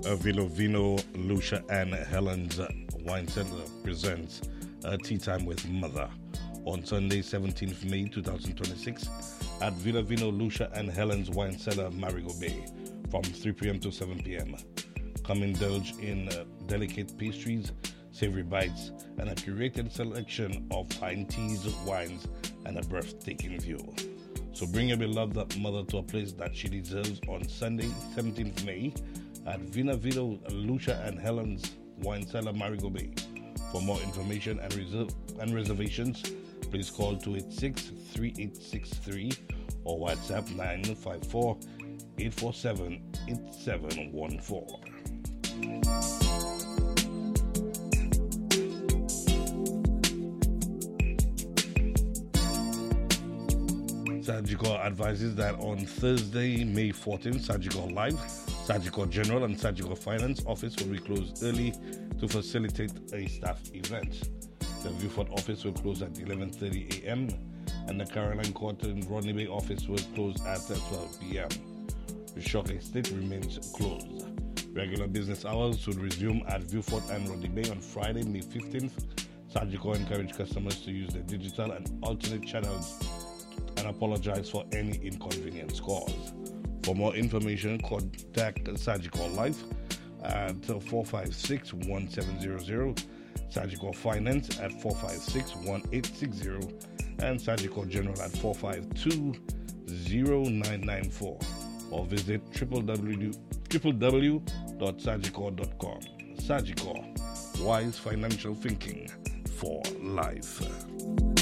Vino, Lucia, and Helen's Wine Center presents Tea Time with Mother on Sunday, 17th May 2026 at Vino, Lucia, and Helen's Wine Cellar, Marigot Bay from 3 p.m. to 7 p.m. Come indulge in delicate pastries, savory bites, and a curated selection of fine teas, wines, and a breathtaking view. So bring your beloved mother to a place that she deserves on Sunday, 17th May at Vino, Lucia, and Helen's Wine Cellar, Marigot Bay. For more information and reservations, please call 286-3863 or WhatsApp 954-847-8714. Sagicor advises that on Thursday, May 14th, Sagicor Live, Sagicor General, and Sagicor Finance office will be closed early to facilitate a staff event. The Viewfort office will close at 11:30 a.m. and the Caroline Court and Rodney Bay office will close at 12 p.m. The Shock Estate remains closed. Regular business hours will resume at Viewfort and Rodney Bay on Friday, May 15th. Sagicor encourage customers to use their digital and alternate channels and apologize for any inconvenience caused. For more information, contact Sagicor Life at 456-1700, Sagicor Finance at 456-1860, and Sagicor General at 452-0994, or visit www.sagicor.com. Sagicor, wise financial thinking for life.